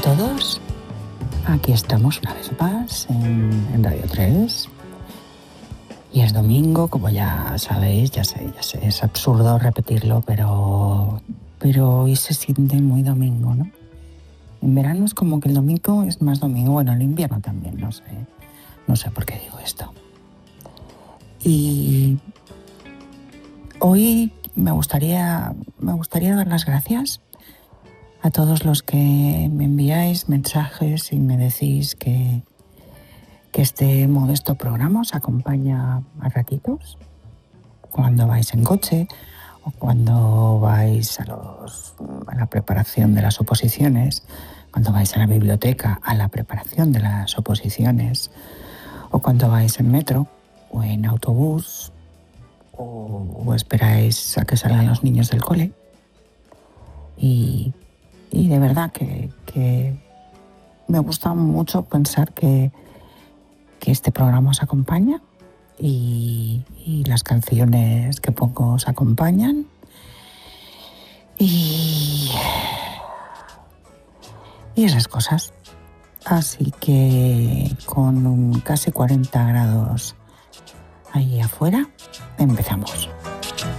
todos, aquí estamos una vez más en Radio 3 y es domingo, como ya sabéis, ya sé, es absurdo repetirlo, pero hoy se siente muy domingo, ¿no? En verano es como que el domingo es más domingo, bueno, en invierno también, no sé por qué digo esto. Y hoy me gustaría dar las gracias a todos los que me enviáis mensajes y me decís que este modesto programa os acompaña a ratitos, cuando vais en coche o cuando vais a la preparación de las oposiciones, cuando vais a la biblioteca a la preparación de las oposiciones, o cuando vais en metro o en autobús o esperáis a que salgan los niños del cole. Y de verdad que me gusta mucho pensar que este programa os acompaña y las canciones que pongo os acompañan. Y esas cosas. Así que con casi 40 grados ahí afuera, empezamos.